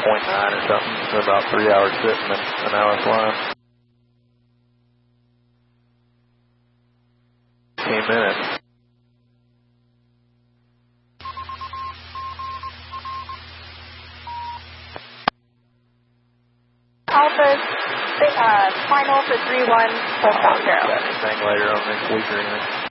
or something. So about 3 hours sitting and an hour flying. 15 minutes. Alpha, final for 3-1, full stop 0. Got anything later on next week or anything?